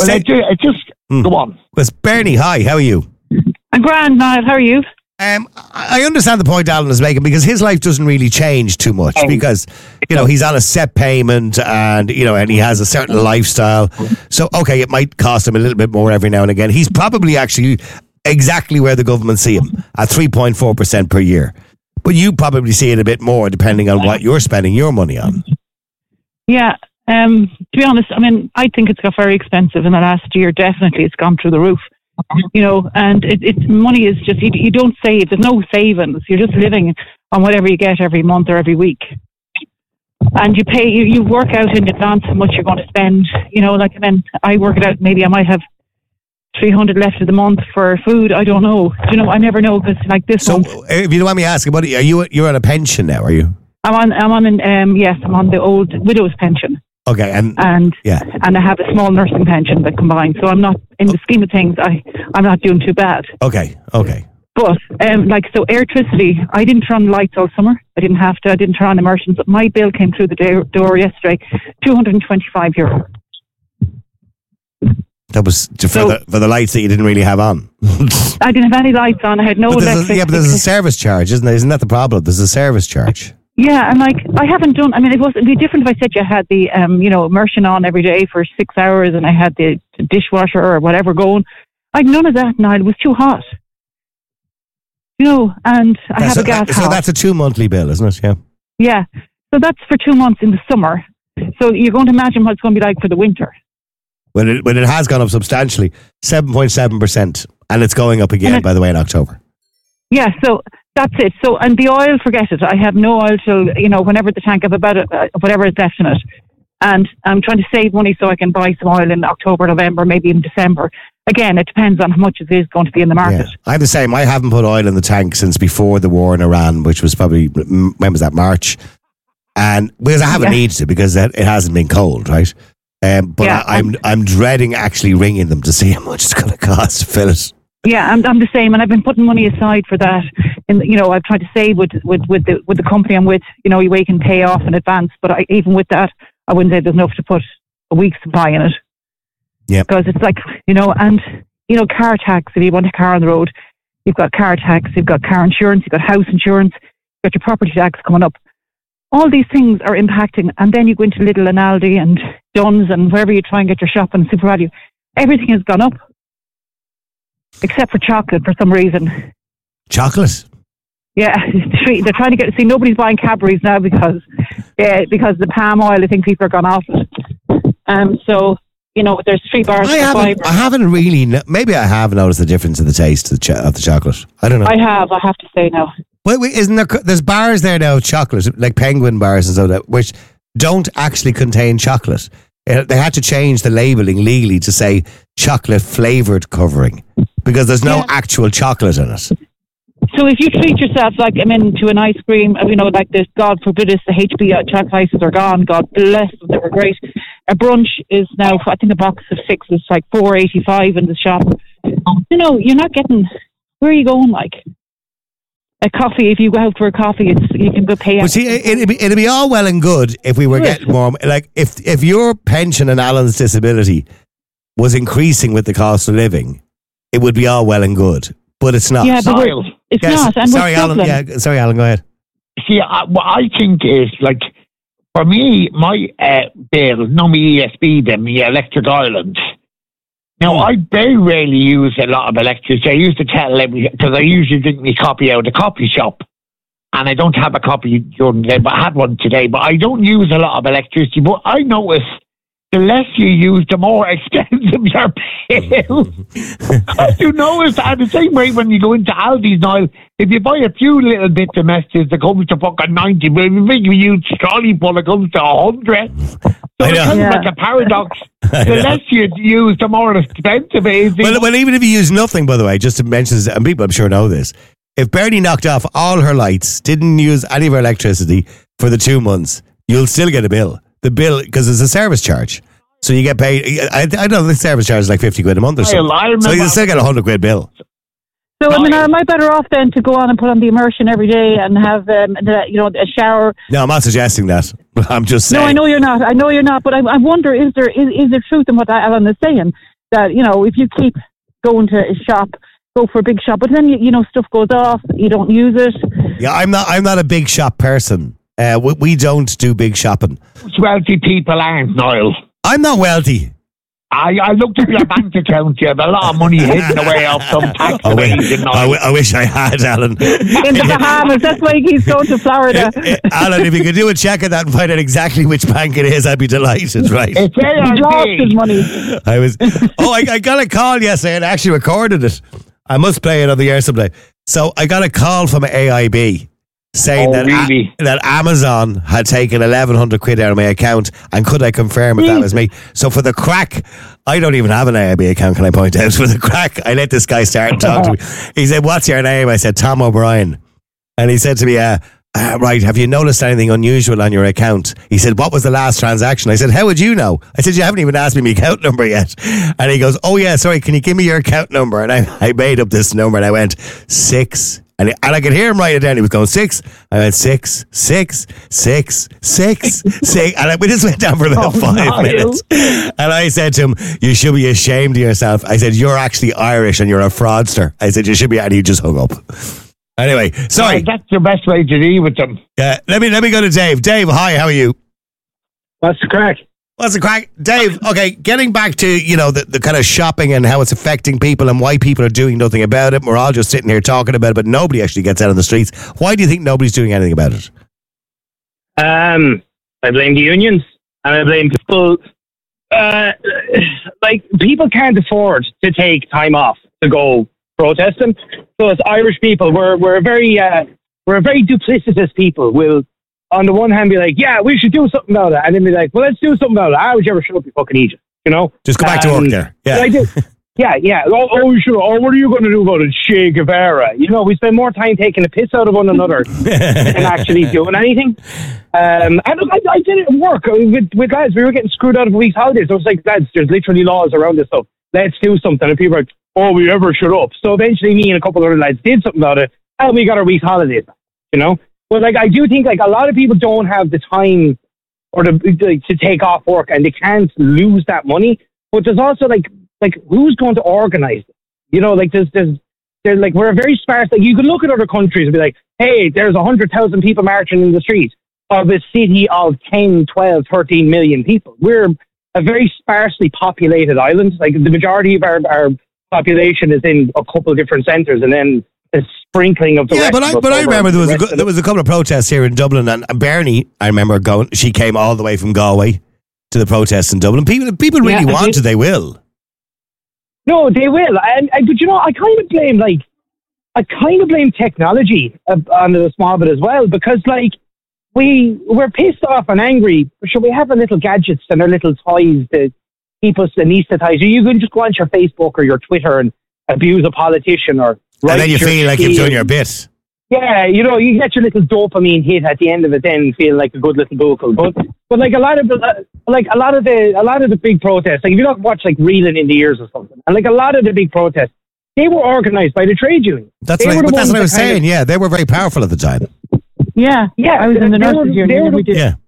on. Well, Bernie, hi, how are you? I'm grand, Niall. How are you? I understand the point Alan is making because his life doesn't really change too much because, he's on a set payment and, and he has a certain lifestyle. So, okay, it might cost him a little bit more every now and again. He's probably actually exactly where the government see him at 3.4% per year. But you probably see it a bit more depending on what you're spending your money on. Yeah. To be honest, I mean, I think it's got very expensive in the last year. Definitely, it's gone through the roof. And money is just, you don't save. There's no savings. You're just living on whatever you get every month or every week. And you pay, you work out in advance how much you're going to spend, and then I work it out. Maybe I might have 300 left of the month for food. I don't know. I never know because like this month. So if you don't mind me asking, you're on a pension now, are you? I'm on the old widow's pension. Okay, and I have a small nursing pension that combined. So I'm not, in the scheme of things, I'm not doing too bad. Okay. But electricity, I didn't turn the lights all summer. I didn't have to. I didn't turn on immersions. But my bill came through the door yesterday, €225. That was for the lights that you didn't really have on. I didn't have any lights on. I had no electricity. But there's a service charge, isn't there? Isn't that the problem? There's a service charge. Yeah, and I haven't done. I mean, it would be different if I said you had the immersion on every day for 6 hours, and I had the dishwasher or whatever going. I had none of that, Niall. It was too hot. And I have a gas house. So that's a 2 monthly bill, isn't it? Yeah. Yeah. So that's for 2 months in the summer. So you're going to imagine what it's going to be like for the winter. When it has gone up substantially, 7.7%, and it's going up again, by the way, in October. Yeah, so that's it. So, and the oil, forget it. I have no oil till, whenever the tank of whatever is left in it. And I'm trying to save money so I can buy some oil in October, November, maybe in December. Again, it depends on how much it is going to be in the market. Yeah. I'm the same. I haven't put oil in the tank since before the war in Iran, which was probably, when was that, March? And because I haven't needed to, because it hasn't been cold, right? I'm dreading actually ringing them to see how much it's going to cost to fill it. Yeah, I'm the same, and I've been putting money aside for that. And I've tried to save with the company I'm with. Where you can pay off in advance, but even with that, I wouldn't say there's enough to put a week's supply in it. Yeah, because it's like car tax. If you want a car on the road, you've got car tax, you've got car insurance, you've got house insurance, you've got your property tax coming up. All these things are impacting, and then you go into Lidl and Aldi and Dunn's and wherever you try and get your shopping, Super Value, everything has gone up. except for chocolate for some reason. Chocolate? Yeah, they're trying to get. See, nobody's buying Cadbury's now because the palm oil. I think people are gone off it. So there's 3 bars. I haven't really. Maybe I have noticed the difference in the taste of the chocolate. I don't know. I have to say now. Wait, isn't there? There's bars there now of chocolate, like Penguin bars and so that, which don't actually contain chocolate. They had to change the labelling legally to say chocolate flavoured covering because there's no actual chocolate in it. So if you treat yourself like to an ice cream, like this, God forbid us, the HB chocolate ices are gone. God bless them, they were great. A brunch is now, I think a box of 6 is like $4.85 in the shop. You're not getting. Where are you going? Like a coffee, if you go out for a coffee, you can go pay. Well, see, it'd be all well and good if we were getting more. Like if your pension and Alan's disability was increasing with the cost of living, it would be all well and good. But it's not. Yeah, but it's not. And sorry, Alan. Yeah, sorry, Alan. Go ahead. See, what I think is like for me, my bill, no, me ESB, then me Electric Ireland. Now, I very rarely use a lot of electricity. I used to tell because I usually drink my coffee out of the coffee shop, and I don't have a coffee during the day. But I had one today. But I don't use a lot of electricity. But I notice the less you use, the more expensive your bill. You notice that the same way when you go into Aldi's now, if you buy a few little bits of messages, it comes to fucking 90, but if you think you use trolley full, it comes to 100. So it's kind of like a paradox. The less you use, the more expensive it is. Well, even if you use nothing, by the way, just to mention this, and people I'm sure know this, if Bernie knocked off all her lights, didn't use any of her electricity for the 2 months, you'll still get a bill. The bill, because it's a service charge. So you get paid, I know the service charge is like 50 quid a month or something. So you still get a 100 quid bill. So, am I better off then to go on and put on the immersion every day and have, a shower? No, I'm not suggesting that. I'm just saying. No, I know you're not. But I wonder, is there truth in what Alan is saying? That, if you keep going to a shop, go for a big shop, but then, stuff goes off, you don't use it. Yeah, I'm not a big shop person. We don't do big shopping. Wealthy people aren't, Niall. I'm not wealthy. I looked at your bank account. You have a lot of money hidden away off some tax evasion. I wish I had, Alan. In the Bahamas, that's why he's going to Florida. Alan, if you could do a check of that and find out exactly which bank it is, I'd be delighted, right? It's he lost his money. I got a call yesterday and I actually recorded it. I must play it on the air someday. So I got a call from AIB saying that Amazon had taken 1,100 quid out of my account, and could I confirm if that was me? So for the crack, I don't even have an AIB account, can I point out? For the crack, I let this guy start and talk to me. He said, "What's your name?" I said, "Tom O'Brien." And he said to me, "Right, have you noticed anything unusual on your account?" He said, "What was the last transaction?" I said, "How would you know?" I said, "You haven't even asked me my account number yet." And he goes, "Oh yeah, sorry, can you give me your account number?" And I made up this number and I went 6. And I could hear him write it down. He was going 6. I went 6, 6, 6, 6, 6. And we just went down for about 5 minutes. And I said to him, "You should be ashamed of yourself." I said, "You're actually Irish and you're a fraudster." I said, "You should be." And he just hung up. Anyway, sorry. That's the best way to deal with them. Yeah, let me go to Dave. Dave, hi, how are you? What's the crack? What's the crack? Dave, okay, getting back to, the kind of shopping and how it's affecting people and why people are doing nothing about it. We're all just sitting here talking about it, but nobody actually gets out on the streets. Why do you think nobody's doing anything about it? I blame the unions, and I blame people. People can't afford to take time off to go protesting. So as Irish people, we're a very duplicitous people. We'll, on the one hand, be like, "Yeah, we should do something about it," and then be like, "Well, let's do something about it. How would you ever shut up, you fucking Egypt?" Just go back to work there. Yeah, I do. Yeah. Oh, sure. Oh, what are you going to do about it, Che Guevara? We spend more time taking the piss out of one another than actually doing anything. I did it at work with guys. We were getting screwed out of a week's holidays. I was like, "Lads, there's literally laws around this stuff. Let's do something." And people are like, "Oh, we ever shut up?" So eventually, me and a couple of other lads did something about it, and we got our week's holidays. But I do think a lot of people don't have the time or to take off work, and they can't lose that money. But there's also like who's going to organise it? There's we're a very sparse. You could look at other countries and be like, "Hey, there's 100,000 people marching in the streets of a city of 10, 12, 13 million people." We're a very sparsely populated island. The majority of our population is in a couple of different centres, and then a sprinkling of the rest. But I remember there was a couple of protests here in Dublin, and Bernie, I remember going. She came all the way from Galway to the protests in Dublin. People really want to. They will. No, they will. And but you know, I kind of blame technology on the small bit as well, because like we're pissed off and angry. Should we have our little gadgets and our little toys to keep us anaesthetised? You can just go on your Facebook or your Twitter and abuse a politician, or and then you feel like you've done your bit. Yeah, you know, you get your little dopamine hit at the end of it, then feel like a good little buckle. But like a lot of the big protests, like if you don't watch like Reeling in the Ears or something, and like a lot of the big protests, they were organised by the trade union. That's what I was saying. Yeah, they were very powerful at the time. Yeah. I was in the nurses' union.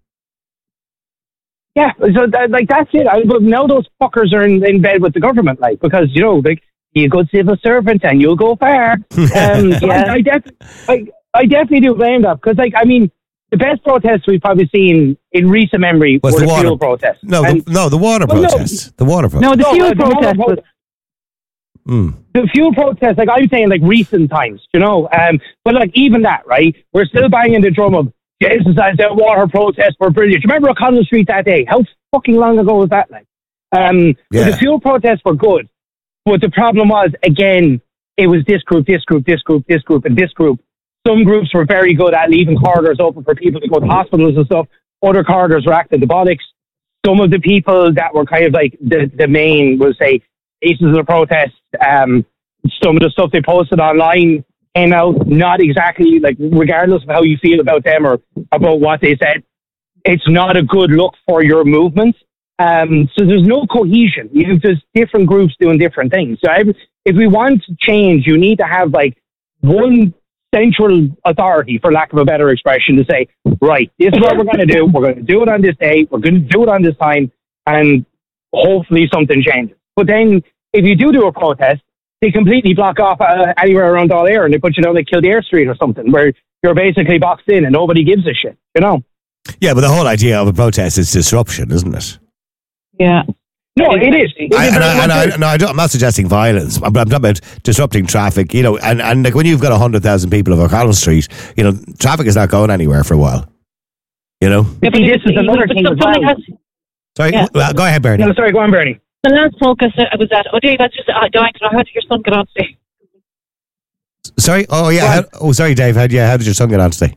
Yeah, so that's it. But now those fuckers are in bed with the government, like, because, you know, like, you're a good civil servant and you'll go far. I definitely do blame that, because, like, I mean, the best protests we've probably seen in recent memory were the fuel protests. The water protests. The water protests. No, the fuel protest was... The fuel protest, like I'm saying, like recent times, you know. But like even that, right? We're still banging the drum of Jesus, as the water protests were brilliant. Do you remember O'Connell Street that day? How fucking long ago was that? Like, but the fuel protests were good, but the problem was, again, it was this group, and this group. Some groups were very good at leaving corridors open for people to go to hospitals and stuff. Other corridors were acting the bollocks. Some of the people that were kind of like the main, we'll say, aces of the protest, some of the stuff they posted online came out not exactly, like, regardless of how you feel about them or about what they said, it's not a good look for your movement. So there's no cohesion. There's different groups doing different things. So if we want change, you need to have like one central authority, for lack of a better expression, to say, right, this is what we're going to do. We're going to do it on this day. We're going to do it on this time, and hopefully something changes. But then if you do a protest, they completely block off anywhere around all air, and they put you down like Kildare Street or something, where you're basically boxed in and nobody gives a shit, you know? Yeah, but the whole idea of a protest is disruption, isn't it? Yeah. No, it is. I'm not suggesting violence, but I'm talking about disrupting traffic, you know, and like when you've got 100,000 people of O'Connell Street, you know, traffic is not going anywhere for a while, you know? Yeah, but this is another thing as well. Sorry, go ahead, Bernie. No, sorry, go on, Bernie. The last focus I was at, Dave, that's just dying to know, how did your son get on today? Sorry? Oh, yeah. Sorry, Dave. How did your son get on today?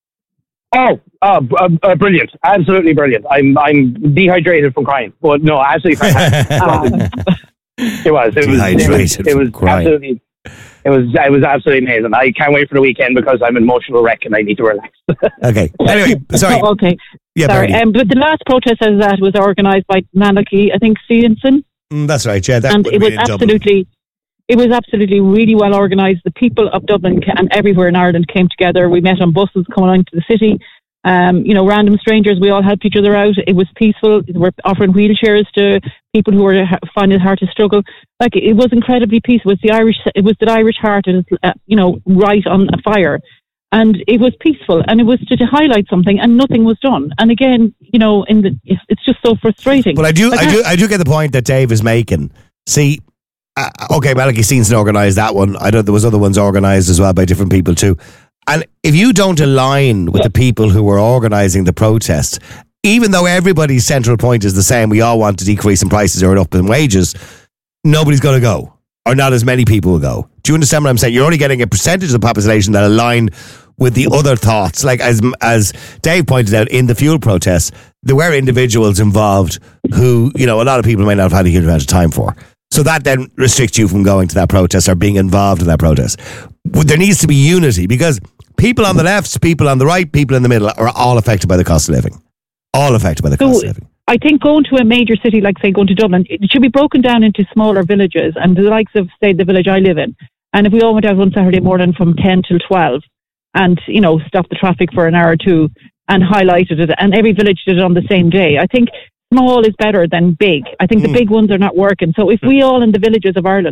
Brilliant. Absolutely brilliant. I'm dehydrated from crying, but no, absolutely fantastic. It was absolutely. It was absolutely amazing. I can't wait for the weekend because I'm an emotional wreck and I need to relax. Okay. Anyway, sorry. Okay. Yeah, sorry. But the last protest I was at was organised by Malachy, I think, Stevenson. That's right. Yeah, and it was absolutely really well organised. The people of Dublin and everywhere in Ireland came together. We met on buses coming into the city. You know, random strangers. We all helped each other out. It was peaceful. We're offering wheelchairs to people who were finding it hard to struggle. Like, it was incredibly peaceful. It was the Irish heart, you know, right on a fire. And it was peaceful, and it was to highlight something, and nothing was done. And again, you know, it's just so frustrating. But I do get the point that Dave is making. See, okay, Malachy Stevenson organised that one. I know there was other ones organised as well by different people too. And if you don't align with the people who are organising the protest, even though everybody's central point is the same, we all want to decrease in prices or up in wages, nobody's going to go, or not as many people will go. Do you understand what I'm saying? You're only getting a percentage of the population that align with the other thoughts. Like as Dave pointed out in the fuel protests, there were individuals involved who, you know, a lot of people may not have had a huge amount of time for. So that then restricts you from going to that protest or being involved in that protest. There needs to be unity, because people on the left, people on the right, people in the middle are all affected by the cost of living. All affected by the cost of living. I think going to a major city, like say going to Dublin, it should be broken down into smaller villages, and the likes of, say, the village I live in. And if we all went out one Saturday morning from 10 till 12 and, you know, stopped the traffic for an hour or two and highlighted it, and every village did it on the same day, I think small is better than big. I think the big ones are not working. So if we all in the villages of Ireland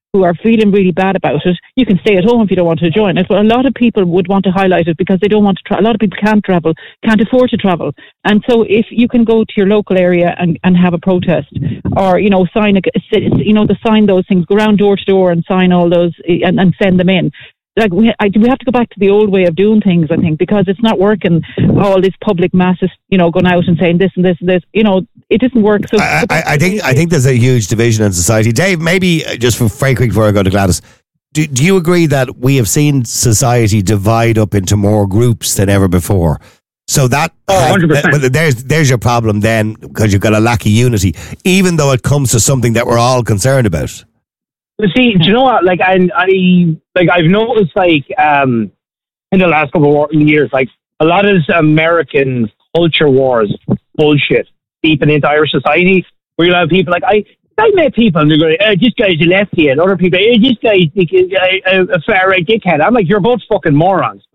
who are feeling really bad about it, you can stay at home if you don't want to join it. But a lot of people would want to highlight it because they don't want to a lot of people can't travel, can't afford to travel. And so if you can go to your local area and have a protest, or, sign sign those things, go around door to door and sign all those and send them in. Like we have to go back to the old way of doing things, I think, because it's not working. All this public masses, going out and saying this and this and this, it doesn't work. So I think there's a huge division in society. Dave, maybe just for very quick before I go to Gladys, do you agree that we have seen society divide up into more groups than ever before? So that 100%. There's your problem then, because you've got a lack of unity, even though it comes to something that we're all concerned about. See, do you know what? Like I've noticed, in the last couple of years, like a lot of this American culture wars bullshit seeping into Irish society. Where you have people like I met people and they're going, "This guy's a lefty," and other people, "This guy's a far right dickhead." I'm like, you're both fucking morons.